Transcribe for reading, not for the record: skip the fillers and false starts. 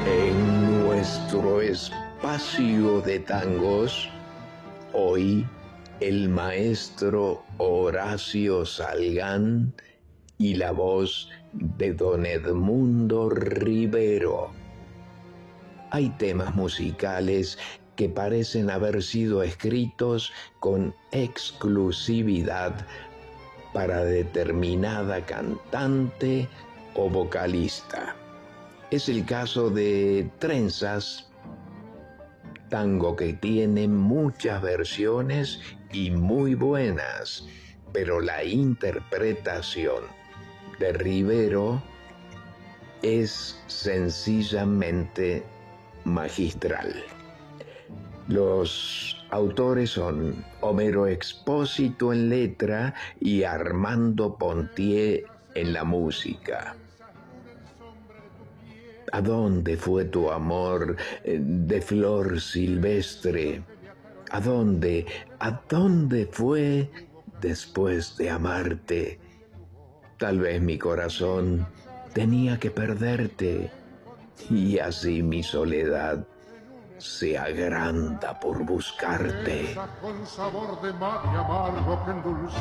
En nuestro espacio de tangos, hoy el maestro Horacio Salgán y la voz de don Edmundo Rivero. Hay temas musicales que parecen haber sido escritos con exclusividad para determinada cantante o vocalista. Es el caso de Trenzas, tango que tiene muchas versiones y muy buenas, pero la interpretación de Rivero es sencillamente magistral. Los autores son Homero Expósito en letra y Armando Pontier en la música. ¿A dónde fue tu amor de flor silvestre? ¿A dónde fue después de amarte? Tal vez mi corazón tenía que perderte, y así mi soledad se agranda por buscarte. Con sabor de mar y amargo que endulza